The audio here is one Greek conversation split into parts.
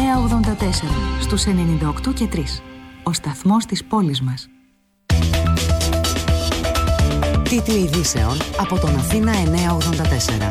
984 στους 98 και 3. Ο σταθμός της πόλης μας. Τίτλοι ειδήσεων από τον Αθήνα 984.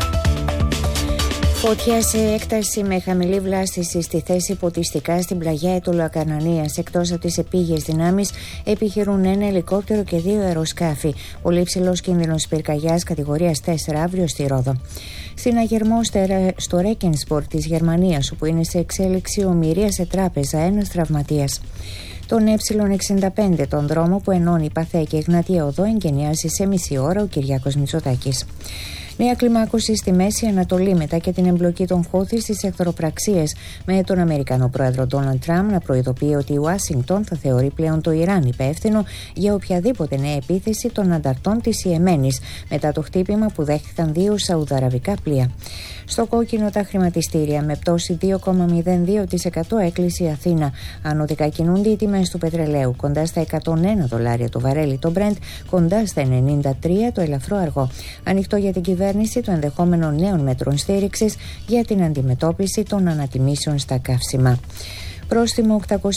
Φωτιά σε έκταση με χαμηλή βλάστηση στη θέση ποτιστικά στην πλαγιά Αιτωλοακανανίας. Εκτός από τις επίγειες δυνάμεις επιχειρούν ένα ελικόπτερο και 2 αεροσκάφη. Πολύ υψηλός κίνδυνος πυρκαγιάς κατηγορίας 4 αύριο στη Ρόδο. Στην Αγερμό στο Ρέκενσπορ της Γερμανίας, όπου είναι σε εξέλιξη ομηρία σε τράπεζα, ένας τραυματίας. Τον Ε65, τον δρόμο που ενώνει Παθέ και Εγνατία Οδό, εγκαινιάζει σε μισή ώρα ο Κυριάκος Μητσοτάκης. Νέα κλιμάκωση στη Μέση Ανατολή μετά και την εμπλοκή των Χούθι στις εχθροπραξίες, με τον Αμερικανό πρόεδρο Ντόναλντ Τραμπ να προειδοποιεί ότι η Ουάσιγκτον θα θεωρεί πλέον το Ιράν υπεύθυνο για οποιαδήποτε νέα επίθεση των ανταρτών της Ιεμένης, μετά το χτύπημα που δέχτηκαν 2 σαουδαραβικά πλοία. Στο κόκκινο τα χρηματιστήρια, με πτώση 2,02% έκλεισε η Αθήνα. Ανωδικά κινούνται οι τιμές του πετρελαίου, κοντά στα $101 το βαρέλι το Brent, κοντά στα 93 το ελαφρό αργό. Ανοιχτό για την κυβέρνηση το ενδεχόμενο νέων μέτρων στήριξης για την αντιμετώπιση των ανατιμήσεων στα καύσιμα. Πρόστιμο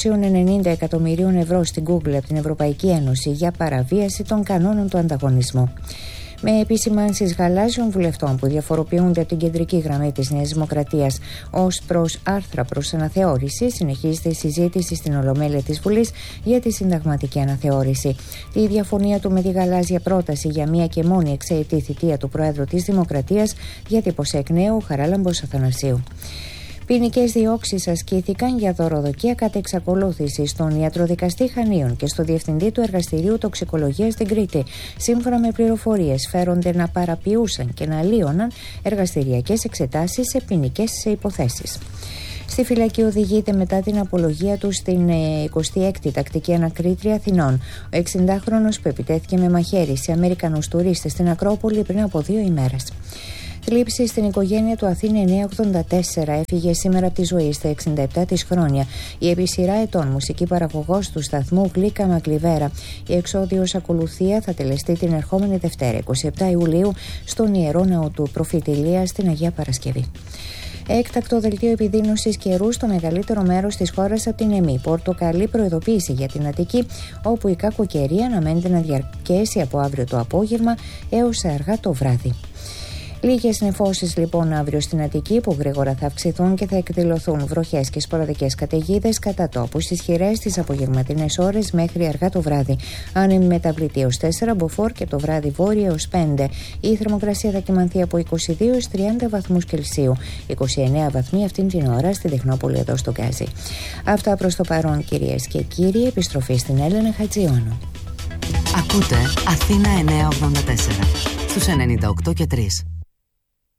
890 εκατομμυρίων ευρώ στην Google από την Ευρωπαϊκή Ένωση για παραβίαση των κανόνων του ανταγωνισμού. Με επισημάνσεις γαλάζιων βουλευτών που διαφοροποιούνται από την κεντρική γραμμή της Νέας Δημοκρατίας ως προς άρθρα προς αναθεώρηση, συνεχίζεται η συζήτηση στην Ολομέλεια της Βουλής για τη συνταγματική αναθεώρηση. Τη διαφωνία του με τη γαλάζια πρόταση για μία και μόνη εξαετή θητεία του Προέδρου της Δημοκρατίας διατύπωσε εκ νέου ο Χαράλαμπος Αθανασίου. Ποινικές διώξεις ασκήθηκαν για δωροδοκία κατά εξακολούθηση στον ιατροδικαστή Χανίων και στο διευθυντή του Εργαστηρίου Τοξικολογίας στην Κρήτη. Σύμφωνα με πληροφορίες, φέρονται να παραποιούσαν και να αλλίωναν εργαστηριακές εξετάσεις σε ποινικές υποθέσεις. Στη φυλακή οδηγείται μετά την απολογία του στην 26η Τακτική Ανακρίτρια Αθηνών. Ο 60χρονος που επιτέθηκε με μαχαίρι σε Αμερικανούς τουρίστες στην Ακρόπολη πριν από 2 ημέρες. Θλίψη στην οικογένεια του Αθήνα 984, έφυγε σήμερα από τη ζωή στα 67 της χρόνια η επί σειρά ετών μουσική παραγωγός του σταθμού Γλίκα Μακλιβέρα. Η εξώδιος ακολουθία θα τελεστεί την ερχόμενη Δευτέρα 27 Ιουλίου στον Ιερό Ναό του Προφήτη Ηλία στην Αγία Παρασκευή. Έκτακτο δελτίο επιδείνωσης καιρού στο μεγαλύτερο μέρος της χώρας από την Εμή. Πορτοκαλί προειδοποίηση για την Αττική, όπου η κακοκαιρία αναμένεται να διαρκέσει από αύριο το απόγευμα έως αργά το βράδυ. Λίγες νεφώσεις λοιπόν αύριο στην Αττική, που γρήγορα θα αυξηθούν και θα εκδηλωθούν βροχές και σποραδικές καταιγίδες κατά τόπου στις χειρές τις απογευματινές ώρες μέχρι αργά το βράδυ. Άνεμη μεταβλητή έως 4, μποφόρ και το βράδυ βόρεια έως 5. Η θερμοκρασία θα κυμανθεί από 22 έως 30 βαθμούς Κελσίου. 29 βαθμοί αυτήν την ώρα στην Τεχνόπολη εδώ στο Γκάζι. Αυτά προς το παρόν, κυρίες και κύριοι. Επιστροφή στην Έλενα Χατζιώνου. Ακούτε Αθήνα 984 στους 98 και 3.